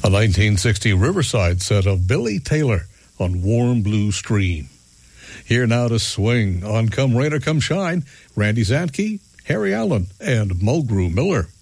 a 1960 Riverside set of Billy Taylor on Warm Blue Stream. Here now to swing on Come Rain or Come Shine, Randy Zantke, Harry Allen, and Mulgrew Miller.